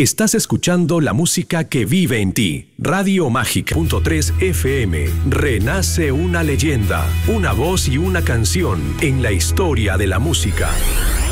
Estás escuchando la música que vive en ti. Radio Mágica. .3 FM. Renace una leyenda, una voz y una canción en la historia de la música.